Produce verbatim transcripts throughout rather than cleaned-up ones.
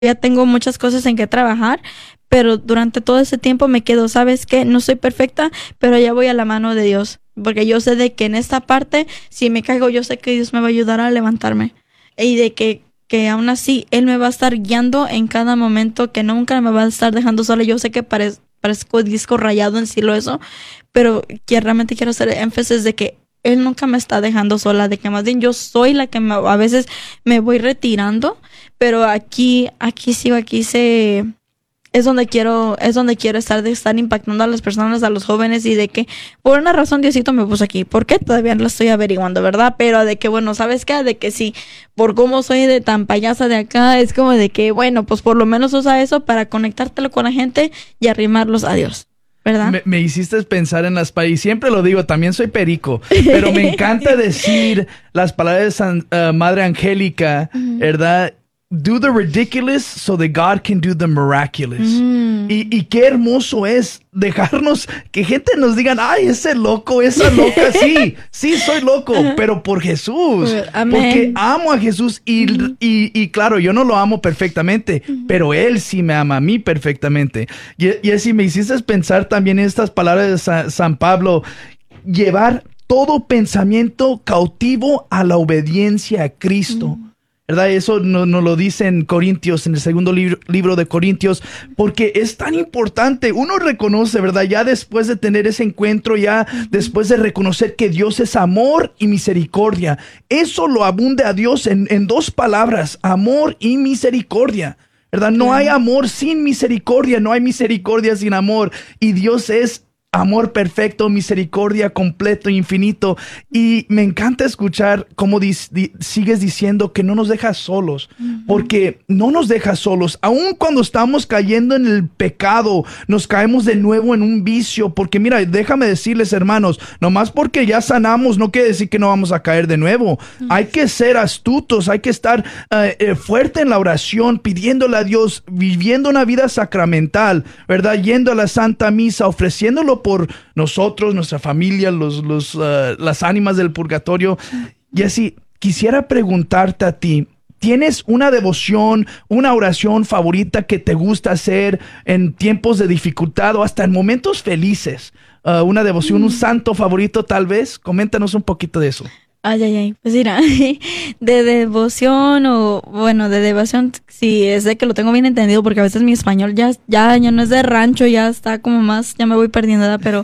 ya tengo muchas cosas en que trabajar, pero durante todo ese tiempo me quedo, ¿sabes qué? No soy perfecta, pero ya voy a la mano de Dios, porque yo sé de que en esta parte, si me caigo, yo sé que Dios me va a ayudar a levantarme, y de que, que aún así Él me va a estar guiando en cada momento, que nunca me va a estar dejando sola. Yo sé que parez, parezco disco rayado en decirlo eso, pero que realmente quiero hacer énfasis de que Él nunca me está dejando sola, de que más bien yo soy la que me, a veces me voy retirando, pero aquí, aquí sigo, aquí se, es donde quiero, es donde quiero estar, de estar impactando a las personas, a los jóvenes, y de que por una razón Diosito me puso aquí. ¿Por qué? Todavía no lo estoy averiguando, ¿verdad? Pero de que, bueno, ¿sabes qué? De que sí, por cómo soy de tan payasa de acá, es como de que, bueno, pues por lo menos usa eso para conectártelo con la gente y arrimarlos a Dios. ¿Verdad? Me, me hiciste pensar en las palabras, y siempre lo digo, también soy perico, pero me encanta decir las palabras de San, uh, Madre Angélica, uh-huh. ¿verdad? Do the ridiculous so that God can do the miraculous. Mm. Y, y qué hermoso es dejarnos que gente nos digan, ay, ese loco, esa loca, sí, sí soy loco, uh-huh. pero por Jesús, Amén. Porque amo a Jesús y, uh-huh. y, y claro, yo no lo amo perfectamente, uh-huh. pero Él sí me ama a mí perfectamente. Y, y así me hiciste pensar también en estas palabras de San, San Pablo, llevar todo pensamiento cautivo a la obediencia a Cristo. Uh-huh. ¿Verdad? Eso nos no lo dice en Corintios, en el segundo libro, libro de Corintios, porque es tan importante. Uno reconoce, ¿verdad? Ya después de tener ese encuentro, ya uh-huh. después de reconocer que Dios es amor y misericordia. Eso lo abunde a Dios en, en dos palabras, amor y misericordia. ¿Verdad? No uh-huh. hay amor sin misericordia, no hay misericordia sin amor. Y Dios es amor perfecto, misericordia completo, infinito. Y me encanta escuchar cómo di- di- sigues diciendo que no nos dejas solos, uh-huh. porque no nos dejas solos. Aun cuando estamos cayendo en el pecado, nos caemos de nuevo en un vicio. Porque mira, déjame decirles, hermanos, nomás porque ya sanamos no quiere decir que no vamos a caer de nuevo. Uh-huh. Hay que ser astutos, hay que estar uh, eh, fuerte en la oración, pidiéndole a Dios, viviendo una vida sacramental, ¿verdad? Yendo a la Santa Misa, ofreciéndolo por nosotros, nuestra familia, los, los, uh, las ánimas del purgatorio. Y así, quisiera preguntarte a ti, ¿tienes una devoción, una oración favorita que te gusta hacer en tiempos de dificultad o hasta en momentos felices? Uh, una devoción, mm. un santo favorito tal vez. Coméntanos un poquito de eso. Ay, ay, ay, pues mira, de devoción o, bueno, de devoción, sí, es de que lo tengo bien entendido, porque a veces mi español ya, ya, ya no es de rancho, ya está como más, ya me voy perdiendo, ¿verdad? Pero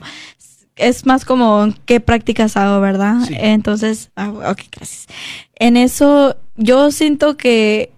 es más como qué prácticas hago, ¿verdad? Sí. Entonces, ah, ok, gracias. En eso, yo siento que,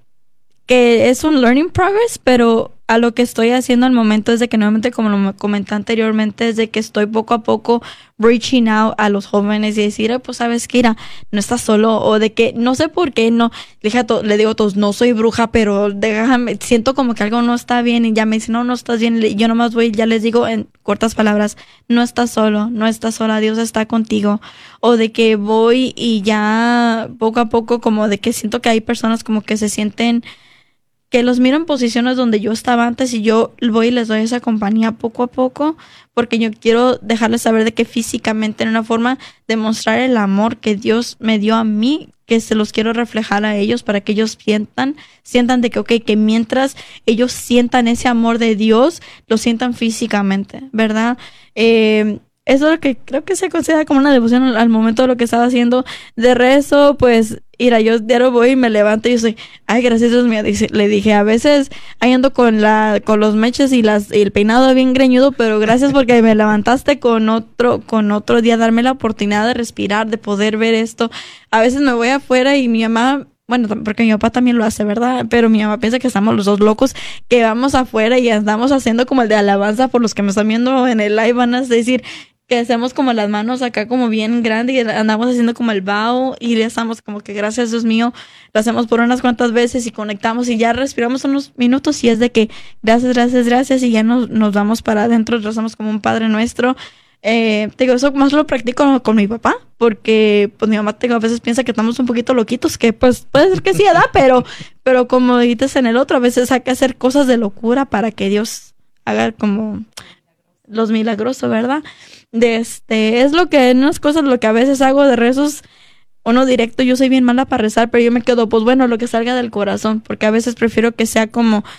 que es un learning progress, pero a lo que estoy haciendo al momento es de que nuevamente, como lo comenté anteriormente, es de que estoy poco a poco reaching out a los jóvenes y decir, pues sabes que Ira, no estás solo, o de que no sé por qué, no, le, dije a to- le digo a todos, no soy bruja, pero déjame, siento como que algo no está bien, y ya me dicen, no, no estás bien, yo nomás voy, ya les digo en cortas palabras, no estás solo, no estás sola, Dios está contigo. O de que voy y ya poco a poco como de que siento que hay personas como que se sienten, que los miro en posiciones donde yo estaba antes, y yo voy y les doy esa compañía poco a poco, porque yo quiero dejarles saber de que físicamente, en una forma de mostrar el amor que Dios me dio a mí, que se los quiero reflejar a ellos, para que ellos sientan, sientan de que, ok, que mientras ellos sientan ese amor de Dios, lo sientan físicamente, ¿verdad? Eh... Eso es lo que creo que se considera como una devoción al, al momento de lo que estaba haciendo de rezo. Pues, mira, yo diario voy y me levanto y yo soy, ay, gracias Dios mío, dice, le dije, a veces ahí ando con la, con los meches y las, y el peinado bien greñudo, pero gracias porque me levantaste con otro, con otro día, darme la oportunidad de respirar, de poder ver esto. A veces me voy afuera y mi mamá, bueno, porque mi papá también lo hace, ¿verdad? Pero mi mamá piensa que estamos los dos locos, que vamos afuera y andamos haciendo como el de alabanza. Por los que me están viendo en el live van a decir que hacemos como las manos acá como bien grande y andamos haciendo como el bow y le estamos como que gracias Dios mío, lo hacemos por unas cuantas veces y conectamos y ya respiramos unos minutos y es de que gracias, gracias, gracias y ya nos, nos vamos para adentro, rezamos como un Padre Nuestro. Eh, te digo, eso más lo practico con mi papá, porque pues mi mamá te digo, a veces piensa que estamos un poquito loquitos, que pues puede ser que sí, ¿verdad? Pero, pero como dijiste en el otro, a veces hay que hacer cosas de locura para que Dios haga como los milagrosos, ¿verdad? De este, es lo que, unas cosas, lo que a veces hago de rezos uno directo, yo soy bien mala para rezar, pero yo me quedo, pues bueno, lo que salga del corazón, porque a veces prefiero que sea como